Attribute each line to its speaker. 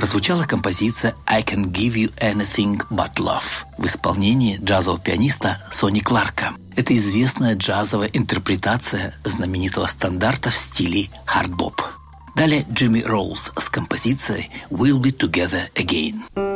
Speaker 1: прозвучала композиция «I Can Give You Anything But Love» в исполнении джазового пианиста Сони Кларка. Это известная джазовая интерпретация знаменитого стандарта в стиле хард-боп. Далее Джимми Роуз с композицией «We'll Be Together Again».